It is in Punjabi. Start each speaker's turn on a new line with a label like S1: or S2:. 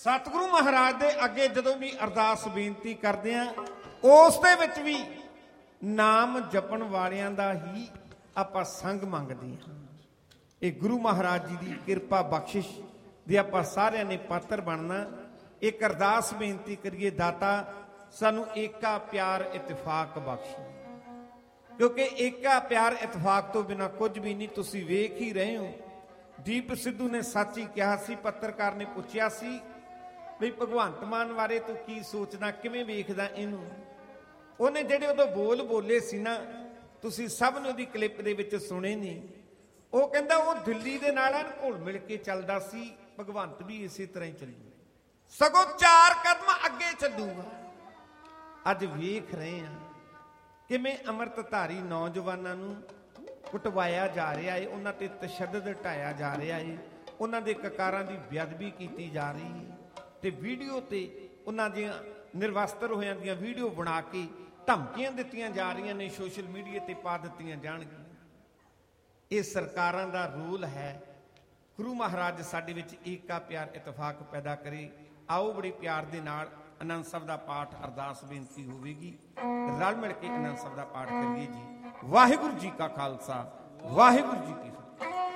S1: ਸਤਿਗੁਰੂ ਮਹਾਰਾਜ ਦੇ ਅੱਗੇ ਜਦੋਂ ਵੀ ਅਰਦਾਸ ਬੇਨਤੀ ਕਰਦੇ ਆ, ਉਸ ਦੇ ਵਿੱਚ ਵੀ ਨਾਮ ਜਪਣ ਵਾਲਿਆਂ ਦਾ ਹੀ ਆਪਾਂ ਸੰਗ ਮੰਗਦੇ ਹਾਂ। ਇਹ ਗੁਰੂ ਮਹਾਰਾਜ ਜੀ ਦੀ ਕਿਰਪਾ ਬਖਸ਼ਿਸ਼ ਦੀ ਆਪਾਂ ਸਾਰਿਆਂ ਨੇ ਪਾਤਰ ਬਣਨਾ। ਇੱਕ ਅਰਦਾਸ ਬੇਨਤੀ ਕਰੀਏ, ਦਾਤਾ ਸਾਨੂੰ ਏਕਾ ਪਿਆਰ ਇਤਫਾਕ ਬਖਸ਼, ਕਿਉਂਕਿ ਏਕਾ ਪਿਆਰ ਇਤਫਾਕ ਤੋਂ ਬਿਨਾਂ ਕੁਝ ਵੀ ਨਹੀਂ। ਤੁਸੀਂ ਵੇਖ ਹੀ ਰਹੇ ਹੋ, ਦੀਪ ਸਿੱਧੂ ਨੇ ਸੱਚ ਹੀ ਕਿਹਾ ਸੀ। ਪੱਤਰਕਾਰ ਨੇ ਪੁੱਛਿਆ ਸੀ ਵੀ ਭਗਵੰਤ ਮਾਨ ਬਾਰੇ ਤੂੰ ਕੀ ਸੋਚਦਾ, ਕਿਵੇਂ ਵੇਖਦਾ ਇਹਨੂੰ। ਉਹਨੇ ਜਿਹੜੇ ਉਦੋਂ ਬੋਲ ਬੋਲੇ ਸੀ ਨਾ, ਤੁਸੀਂ ਸਭ ਨੇ ਉਹਦੀ ਕਲਿੱਪ ਦੇ ਵਿੱਚ ਸੁਣੇ ਨੇ। ਉਹ ਕਹਿੰਦਾ ਉਹ ਦਿੱਲੀ ਦੇ ਨਾਲ ਘੁਲ ਮਿਲ ਕੇ ਚੱਲਦਾ ਸੀ, ਭਗਵੰਤ ਵੀ ਇਸੇ ਤਰ੍ਹਾਂ ਹੀ ਚੱਲੂ, ਸਗੋਂ 4 ਕਦਮ ਅੱਗੇ ਚੱਲੂਗਾ। ਅੱਜ ਵੇਖ ਰਹੇ ਹਾਂ ਕਿਵੇਂ ਅੰਮ੍ਰਿਤਧਾਰੀ ਨੌਜਵਾਨਾਂ ਨੂੰ ਕੁਟਵਾਇਆ ਜਾ ਰਿਹਾ ਹੈ, ਉਹਨਾਂ ਤੇ ਤਸ਼ੱਦਦ ਢਾਇਆ ਜਾ ਰਿਹਾ ਹੈ, ਉਹਨਾਂ ਦੇ ਕਕਾਰਾਂ ਦੀ ਬੇਅਦਬੀ ਕੀਤੀ ਜਾ ਰਹੀ ਹੈ, ਤੇ ਵੀਡੀਓ ਤੇ ਉਹਨਾਂ ਦੀਆਂ ਨਿਰਵਸਤਰ ਹੋਇਆਂ ਦੀਆਂ ਵੀਡੀਓ ਬਣਾ ਕੇ ਧਮਕੀਆਂ ਦਿੱਤੀਆਂ ਜਾ ਰਹੀਆਂ ਨੇ, ਸੋਸ਼ਲ ਮੀਡੀਆ ਤੇ ਪਾ ਦਿੱਤੀਆਂ ਜਾਣਗੀਆਂ। ਇਹ ਸਰਕਾਰਾਂ ਦਾ ਰੋਲ ਹੈ। ਗੁਰੂ ਮਹਾਰਾਜ ਸਾਡੇ ਵਿੱਚ ਏਕਾ ਪਿਆਰ ਇਤਫਾਕ ਪੈਦਾ ਕਰੇ। ਆਓ ਬੜੇ ਪਿਆਰ ਦੇ ਨਾਲ ਆਨੰਦ ਸਾਹਿਬ ਦਾ ਪਾਠ ਅਰਦਾਸ ਬੇਨਤੀ ਹੋਵੇਗੀ, ਰਲ ਮਿਲ ਕੇ ਆਨੰਦ ਸਾਹਿਬ ਦਾ ਪਾਠ ਕਰੀਏ ਜੀ। ਵਾਹਿਗੁਰੂ ਜੀ ਕਾ ਖਾਲਸਾ, ਵਾਹਿਗੁਰੂ ਜੀ ਕੀ ਫਤਿਹ।